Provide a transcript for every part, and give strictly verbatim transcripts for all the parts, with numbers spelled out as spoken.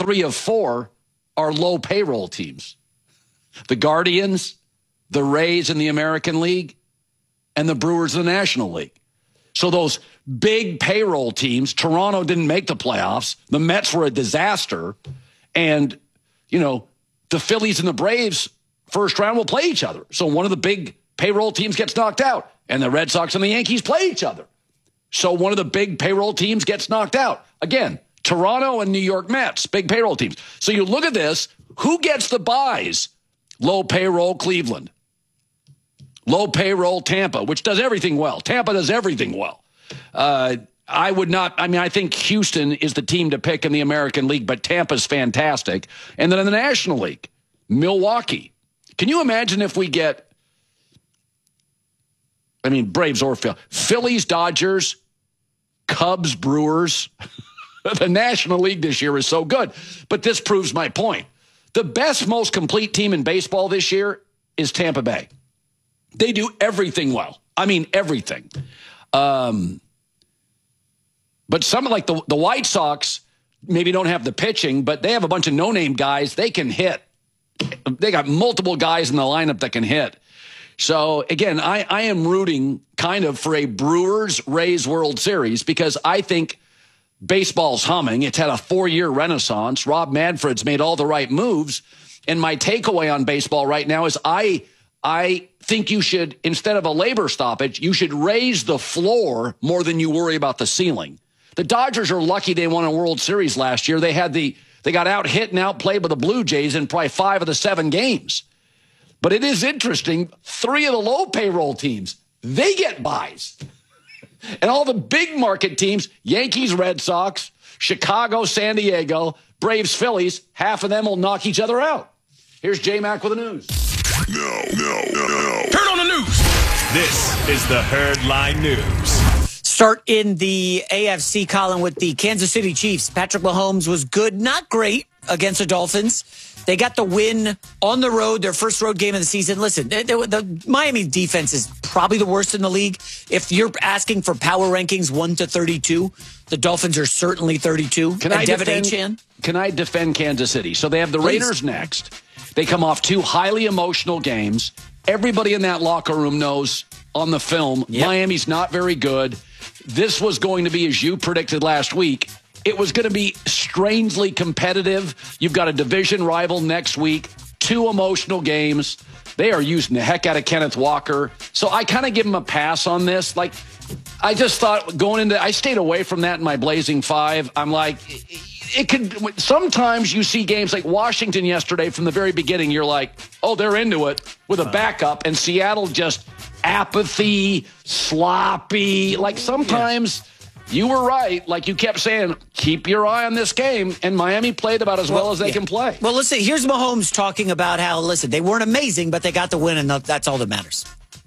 three of four are low payroll teams. The Guardians, the Rays in the American League, and the Brewers in the National League. So those big payroll teams, Toronto didn't make the playoffs. The Mets were a disaster. And, you know, the Phillies and the Braves, first round will play each other. So one of the big payroll teams gets knocked out. And the Red Sox and the Yankees play each other. So one of the big payroll teams gets knocked out. Again, Toronto and New York Mets, big payroll teams. So you look at this, who gets the buys? Low payroll Cleveland. Low payroll Tampa, which does everything well. Tampa does everything well. Uh, I would not, I mean, I think Houston is the team to pick in the American League, but Tampa's fantastic. And then in the National League, Milwaukee. Can you imagine if we get, I mean, Braves or Phil, Phillies, Dodgers, Cubs, Brewers. The National League this year is so good. But this proves my point. The best, most complete team in baseball this year is Tampa Bay. They do everything well. I mean, everything. Um, but some like the, the White Sox maybe don't have the pitching, but they have a bunch of no-name guys. They can hit. They got multiple guys in the lineup that can hit. So, again, I, I am rooting kind of for a Brewers-Rays World Series because I think baseball's humming. It's had a four-year renaissance. Rob Manfred's made all the right moves. And my takeaway on baseball right now is I I think you should, instead of a labor stoppage, you should raise the floor more than you worry about the ceiling. The Dodgers are lucky they won a World Series last year. They had the they got out hit and outplayed by the Blue Jays in probably five of the seven games. But it is interesting, three of the low payroll teams, they get buys. And all the big market teams, Yankees, Red Sox, Chicago, San Diego, Braves, Phillies, half of them will knock each other out. Here's J-Mac with the news. No, no, no, no. Turn on the news. This is the Herd Line News. Start in the A F C, Colin, with the Kansas City Chiefs. Patrick Mahomes was good, not great, against the Dolphins. They got the win on the road, their first road game of the season. Listen, the, the Miami defense is probably the worst in the league. If you're asking for power rankings one to thirty-two, the Dolphins are certainly thirty-two. Can and I Devin defend, Achane? Can I defend Kansas City? So they have the Please. Raiders next. They come off two highly emotional games. Everybody in that locker room knows on the film, yep. Miami's not very good. This was going to be, as you predicted last week, it was going to be strangely competitive. You've got a division rival next week, two emotional games. They are using the heck out of Kenneth Walker. So I kind of give him a pass on this. Like, I just thought going into, I stayed away from that in my Blazing Five. I'm like, it, it could, sometimes you see games like Washington yesterday from the very beginning. You're like, oh, they're into it with a backup. And Seattle just apathy, sloppy. Like sometimes you were right. Like you kept saying, keep your eye on this game. And Miami played about as well, well as they yeah. can play. Well, listen, here's Mahomes talking about how, listen, they weren't amazing, but they got the win, and that's all that matters.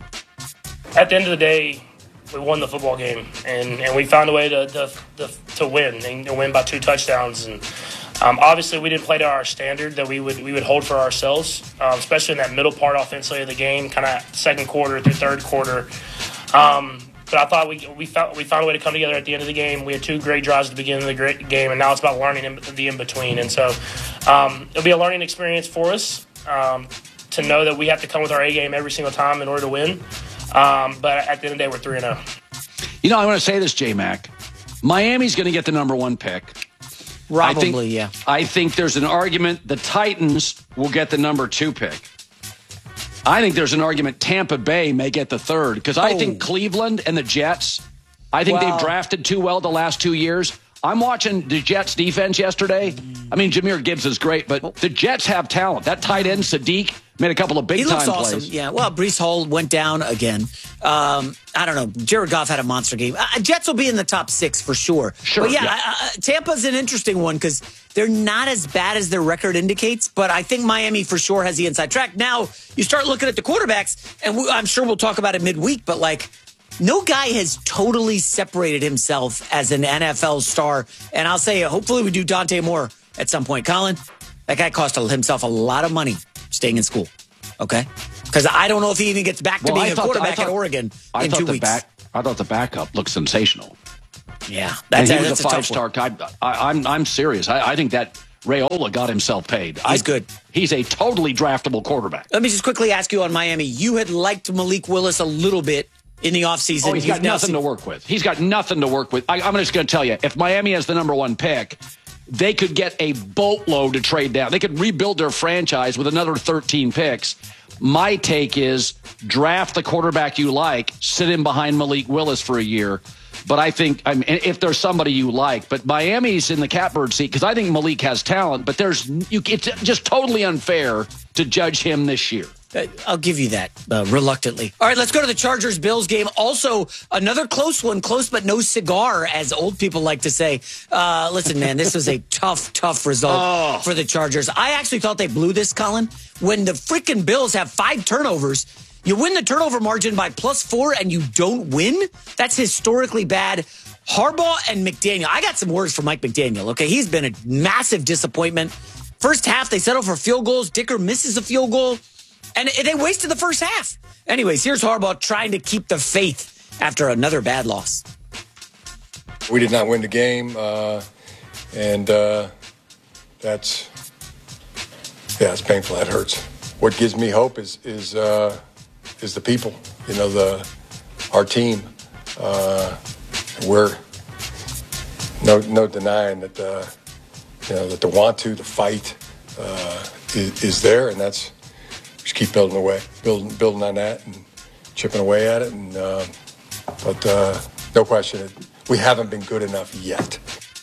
At the end of the day, we won the football game, and, and we found a way to to, to, to win and to win by two touchdowns. And um, obviously, we didn't play to our standard that we would we would hold for ourselves, um, especially in that middle part offensively of the game, kind of second quarter through third quarter. Um, but I thought we we found we found a way to come together at the end of the game. We had two great drives at the beginning of the great game, and now it's about learning in, the in between. And so um, it'll be a learning experience for us um, to know that we have to come with our A game every single time in order to win. Um, but at the end of the day, we're three and oh. You know, I want to say this, J-Mac. Miami's going to get the number one pick. Probably, I think, yeah. I think there's an argument the Titans will get the number two pick. I think there's an argument Tampa Bay may get the third because I oh. think Cleveland and the Jets, I think wow. they've drafted too well the last two years. I'm watching the Jets defense yesterday. I mean, Jahmyr Gibbs is great, but the Jets have talent. That tight end, Sadiq, made a couple of big-time plays. He looks awesome. Yeah, well, Breece Hall went down again. Um, I don't know. Jared Goff had a monster game. Uh, Jets will be in the top six for sure. Sure. But yeah, yeah. Uh, Tampa's an interesting one because they're not as bad as their record indicates, but I think Miami for sure has the inside track. Now, you start looking at the quarterbacks, and we, I'm sure we'll talk about it midweek, but like, no guy has totally separated himself as an N F L star. And I'll say, hopefully we do Dante Moore at some point. Colin, that guy cost himself a lot of money staying in school. Okay? Because I don't know if he even gets back to well, being I a thought, quarterback thought, at Oregon I in thought two the weeks. Back, I thought the backup looked sensational. Yeah. And That's, he a, was that's a five-star guy. I, I'm, I'm serious. I, I think that Raiola got himself paid. He's I, good. He's a totally draftable quarterback. Let me just quickly ask you on Miami. You had liked Malik Willis a little bit in the offseason. Oh, he's got now nothing seen- to work with. He's got nothing to work with. I, I'm just going to tell you, if Miami has the number one pick, they could get a boatload to trade down. They could rebuild their franchise with another thirteen picks. My take is draft the quarterback you like, sit him behind Malik Willis for a year. But I think, I mean, if there's somebody you like, but Miami's in the catbird seat because I think Malik has talent, but there's you, it's just totally unfair to judge him this year. Uh, I'll give you that uh, reluctantly. All right, let's go to the Chargers-Bills game. Also, another close one, close but no cigar, as old people like to say. Uh, listen, man, this was a tough, tough result Oh. for the Chargers. I actually thought they blew this, Colin. When the freaking Bills have five turnovers, you win the turnover margin by plus four and you don't win? That's historically bad. Harbaugh and McDaniel. I got some words for Mike McDaniel, okay? He's been a massive disappointment. First half, they settle for field goals. Dicker misses a field goal. And they wasted the first half. Anyways, here's Harbaugh trying to keep the faith after another bad loss. We did not win the game, uh, and uh, that's, yeah, it's painful. That hurts. What gives me hope is is uh, is the people, you know, the our team. Uh, we're no no denying that the, you know, that the want to, the fight uh, is, is there, and that's. Just keep building away, building building on that, and chipping away at it. And uh, but uh, no question, we haven't been good enough yet.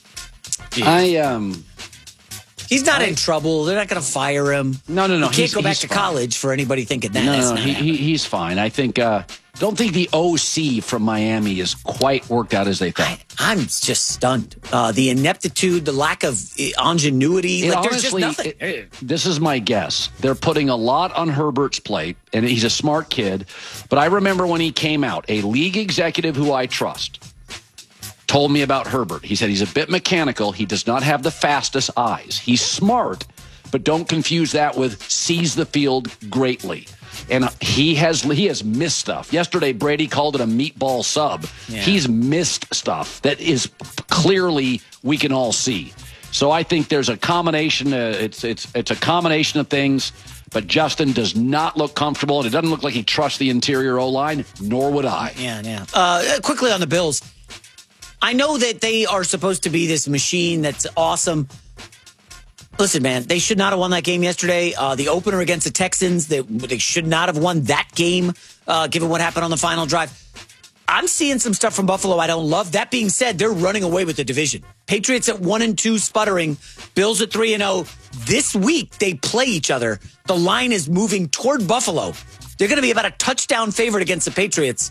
I um, He's not in trouble. They're not going to fire him. No, no, no. He can't he's- go back he's to fine. college for anybody thinking that. no, That's no, no, not he, happening. he, he's fine. I think. Uh, don't think the O C from Miami is quite worked out as they thought. I, I'm just stunned. Uh, the ineptitude, the lack of uh, ingenuity. It Like, there's honestly, just nothing. it- it- this is my guess. They're putting a lot on Herbert's plate, and he's a smart kid. But I remember when he came out, a league executive who I trust told me about Herbert. He said he's a bit mechanical. He does not have the fastest eyes. He's smart, but don't confuse that with sees the field greatly. And he has he has missed stuff. Yesterday, Brady called it a meatball sub. Yeah. He's missed stuff that is clearly we can all see. So I think there's a combination. Uh, it's it's it's a combination of things. But Justin does not look comfortable, and it doesn't look like he trusts the interior O line. Nor would I. Yeah, yeah. Uh, quickly on the Bills. I know that they are supposed to be this machine that's awesome. Listen, man, they should not have won that game yesterday. Uh, the opener against the Texans, they, they should not have won that game, uh, given what happened on the final drive. I'm seeing some stuff from Buffalo I don't love. That being said, they're running away with the division. Patriots at one and two, sputtering. Bills at three and zero. This week they play each other. The line is moving toward Buffalo. They're going to be about a touchdown favorite against the Patriots.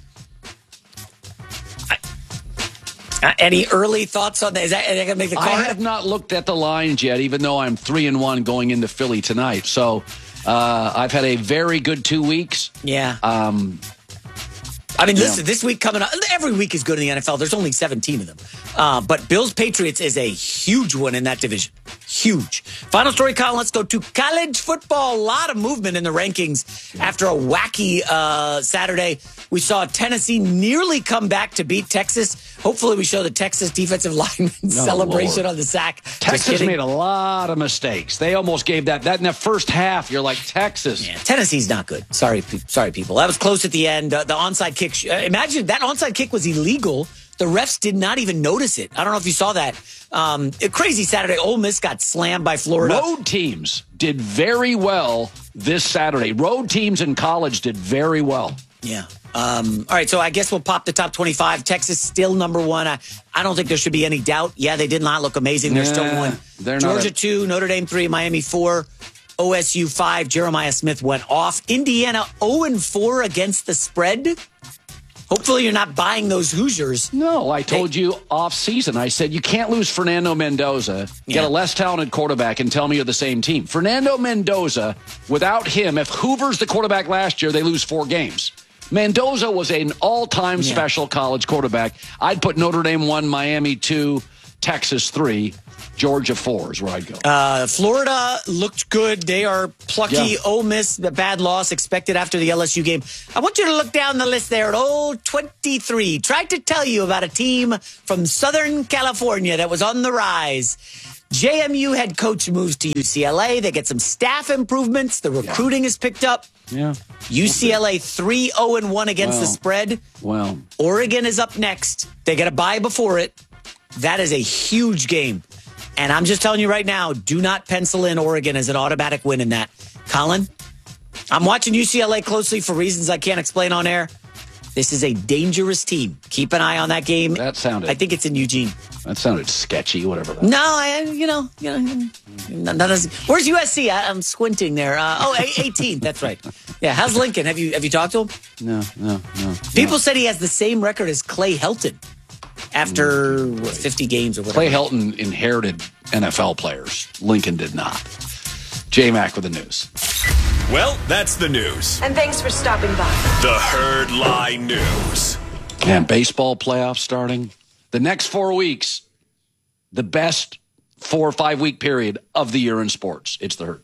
Uh, any early thoughts on that? Is that, is that going to make the call? I have not looked at the lines yet, even though I'm three and one going into Philly tonight. So uh, I've had a very good two weeks. Yeah. Um, I mean, yeah. listen, this week coming up, every week is good in the N F L. There's only seventeen of them. Uh, but Bills-Patriots is a huge one in that division. Huge. Final story, Colin, let's go to college football. A lot of movement in the rankings after a wacky uh, Saturday. We saw Tennessee nearly come back to beat Texas. Hopefully we show the Texas defensive lineman celebration Lord. on the sack. Just Texas kidding. made a lot of mistakes. They almost gave that. That in the first half, you're like, Texas. Yeah, Tennessee's not good. Sorry, pe- sorry, people. That was close at the end. Uh, the onside kick. Sh- uh, imagine that onside kick was illegal. The refs did not even notice it. I don't know if you saw that. Um, a crazy Saturday. Ole Miss got slammed by Florida. Road teams did very well this Saturday. Road teams in college did very well. Yeah. Um, all right, so I guess we'll pop the top twenty-five. Texas still number one. I, I don't think there should be any doubt. Yeah, they did not look amazing. They're still Nah, one. they're not Georgia a- two, Notre Dame three, Miami four, O S U five. Jeremiah Smith went off. Indiana oh and four against the spread. Hopefully you're not buying those Hoosiers. No, I told you off season. I said you can't lose Fernando Mendoza, Yeah. get a less talented quarterback, and tell me you're the same team. Fernando Mendoza, without him, if Hoover's the quarterback last year, they lose four games. Mendoza was an all-time Yeah. special college quarterback. I'd put Notre Dame one, Miami two, Texas three, Georgia four is where I'd go. Uh, Florida looked good. They are plucky. Yeah. Ole Miss, the bad loss expected after the L S U game. I want you to look down the list there at old twenty-three. Tried to tell you about a team from Southern California that was on the rise. J M U head coach moves to U C L A. They get some staff improvements. The recruiting yeah. is picked up. Yeah. U C L A three oh one against well, the spread. Well. Oregon is up next. They get a bye before it. That is a huge game. And I'm just telling you right now, do not pencil in Oregon as an automatic win in that. Colin, I'm watching U C L A closely for reasons I can't explain on air. This is a dangerous team. Keep an eye on that game. That sounded. I think it's in Eugene. That sounded sketchy, whatever. That no, I, you know, you know, not, not as, where's U S C? I, I'm squinting there. Uh, oh, eighteenth. That's right. Yeah. How's Lincoln? Have you have you talked to him? No, no, no. People no. said he has the same record as Clay Helton after what, fifty games or whatever. Clay Helton inherited N F L players. Lincoln did not. J-Mac with the news. Well, that's the news. And thanks for stopping by. The Herd Line News. And baseball playoffs starting. The next four weeks, the best four or five week period of the year in sports. It's the Herd.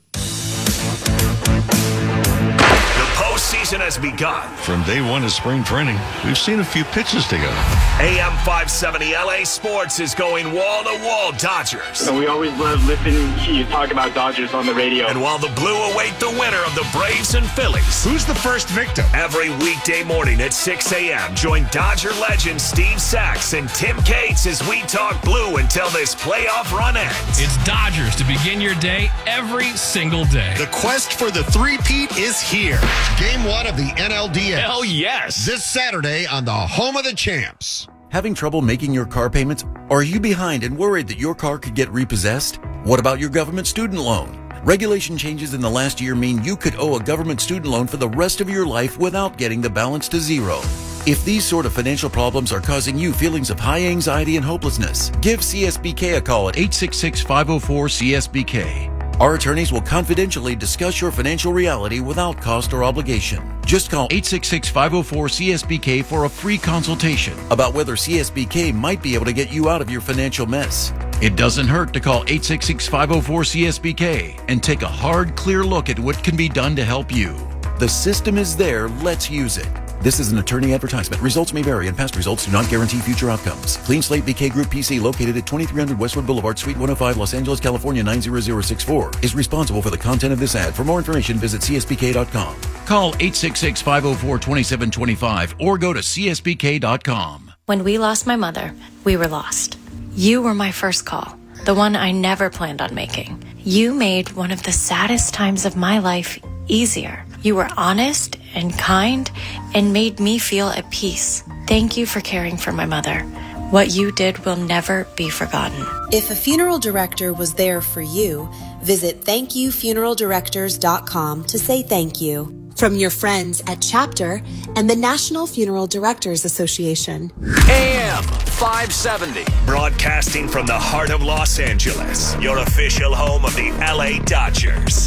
Season has begun. From day one of spring training, we've seen a few pitches together. A M five seventy L A Sports is going wall-to-wall Dodgers. So we always love listening to you talk about Dodgers on the radio. And while the Blue await the winner of the Braves and Phillies. Who's the first victim? Every weekday morning at six a.m., join Dodger legend Steve Sachs and Tim Cates as we talk Blue until this playoff run ends. It's Dodgers to begin your day every single day. The quest for the three-peat is here. Game one of the N L D S. Hell yes. This Saturday on the home of the champs. Having trouble making your car payments? Or are you behind and worried that your car could get repossessed? What about your government student loan? Regulation changes in the last year mean you could owe a government student loan for the rest of your life without getting the balance to zero. If these sort of financial problems are causing you feelings of high anxiety and hopelessness, give C S B K a call at eight six six, five oh four, C S B K. Our attorneys will confidentially discuss your financial reality without cost or obligation. Just call eight six six, five oh four, C S B K for a free consultation about whether C S B K might be able to get you out of your financial mess. It doesn't hurt to call eight six six, five oh four, C S B K and take a hard, clear look at what can be done to help you. The system is there. Let's use it. This is an attorney advertisement. Results may vary, and past results do not guarantee future outcomes. Clean Slate B K Group P C, located at twenty-three hundred Westwood Boulevard, Suite one oh five, Los Angeles, California, nine zero zero six four, is responsible for the content of this ad. For more information, visit C S B K dot com. Call eight six six, five oh four, two seven two five or go to C S B K dot com. When we lost my mother, we were lost. You were my first call, the one I never planned on making. You made one of the saddest times of my life easier. You were honest and kind and made me feel at peace. Thank you for caring for my mother. What you did will never be forgotten. If a funeral director was there for you, visit thank you funeral directors dot com to say thank you. From your friends at Chapter and the National Funeral Directors Association. A M five seventy. Broadcasting from the heart of Los Angeles. Your official home of the L A Dodgers.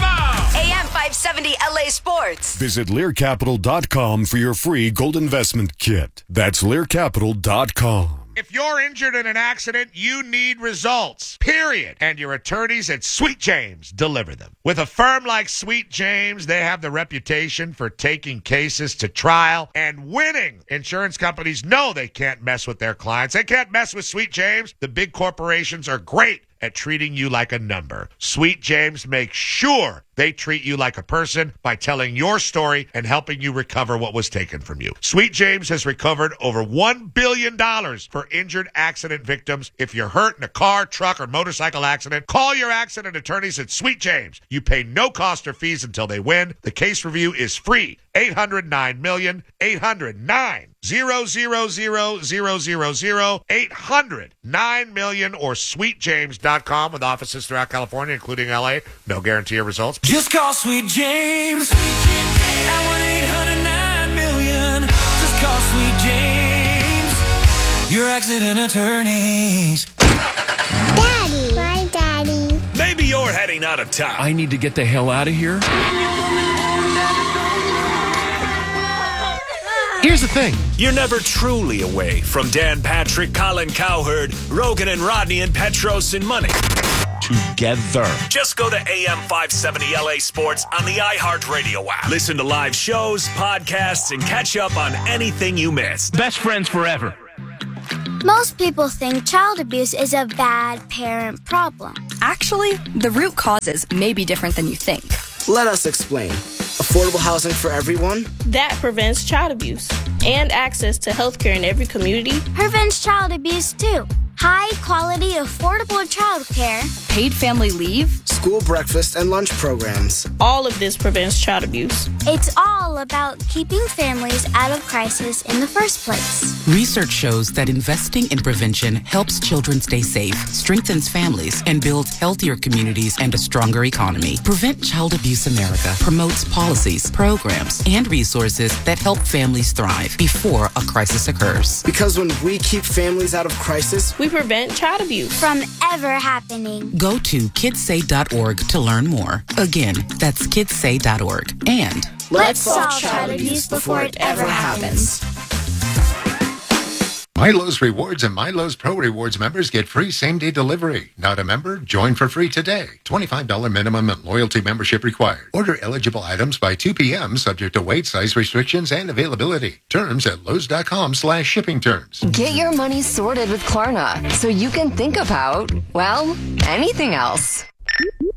A M five seventy L A Sports. Visit Lear Capital dot com for your free gold investment kit. That's Lear Capital dot com. If you're injured in an accident, you need results, period. And your attorneys at Sweet James deliver them. With a firm like Sweet James, they have the reputation for taking cases to trial and winning. Insurance companies know they can't mess with their clients. They can't mess with Sweet James. The big corporations are great at treating you like a number. Sweet James makes sure they treat you like a person by telling your story and helping you recover what was taken from you. Sweet James has recovered over one billion dollars for injured accident victims. If you're hurt in a car, truck, or motorcycle accident, call your accident attorneys at Sweet James. You pay no cost or fees until they win. The case review is free. eight hundred nine million, eight hundred nine zero zero zero zero zero zero, eight hundred nine million or sweet james dot com with offices throughout California, including L A. No guarantee of results. Just call Sweet James at one eight hundred nine million. Just call Sweet James, your accident attorneys. Daddy, my daddy. Maybe you're heading out of town. I need to get the hell out of here. Here's the thing. You're never truly away from Dan Patrick, Colin Cowherd, Rogan and Rodney, and Petros and Money. Together. Just go to A M five seventy L A Sports on the iHeartRadio app. Listen to live shows, podcasts, and catch up on anything you missed. Best friends forever. Most people think child abuse is a bad parent problem. Actually, the root causes may be different than you think. Let us explain. Affordable housing for everyone? That prevents child abuse. And access to health care in every community. Prevents child abuse, too. High quality, affordable child care. Paid family leave. School breakfast and lunch programs. All of this prevents child abuse. It's all about keeping families out of crisis in the first place. Research shows that investing in prevention helps children stay safe, strengthens families, and builds healthier communities and a stronger economy. Prevent Child Abuse America promotes policies, programs, and resources that help families thrive before a crisis occurs. Because when we keep families out of crisis, we prevent child abuse from ever happening. Go to kids say dot org to learn more. Again, that's kids say dot org. And let's solve child abuse before it ever happens. MyLowe's Rewards and MyLowe's Pro Rewards members get free same-day delivery. Not a member? Join for free today. twenty-five dollars minimum and loyalty membership required. Order eligible items by two p.m. subject to weight, size restrictions, and availability. Terms at Lowe's.com slash shipping terms. Get your money sorted with Klarna so you can think about, well, anything else.